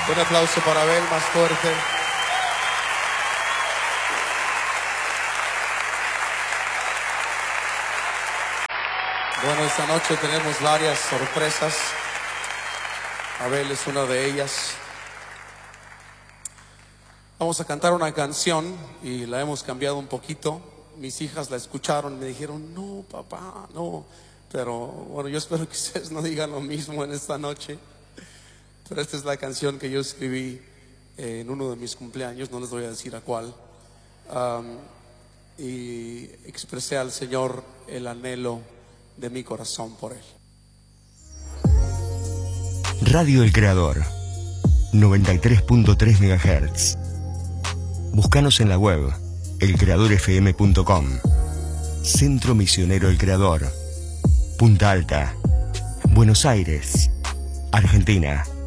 Un aplauso para Abel, más fuerte. Bueno, esta noche tenemos varias sorpresas. Abel es una de ellas. Vamos a cantar una canción y la hemos cambiado un poquito. Mis hijas la escucharon y me dijeron, no, papá, no. Pero bueno, yo espero que ustedes no digan lo mismo en esta noche. Pero esta es la canción que yo escribí en uno de mis cumpleaños, no les voy a decir a cuál. Y expresé al Señor el anhelo de mi corazón por Él. Radio El Creador, 93.3 MHz. Búscanos en la web, elcreadorfm.com. Centro Misionero El Creador, Punta Alta, Buenos Aires, Argentina.